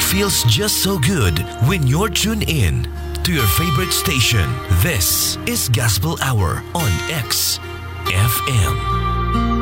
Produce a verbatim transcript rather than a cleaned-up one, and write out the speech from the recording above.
feels just so good when you're tuned in to your favorite station. This is Gospel Hour on X F M.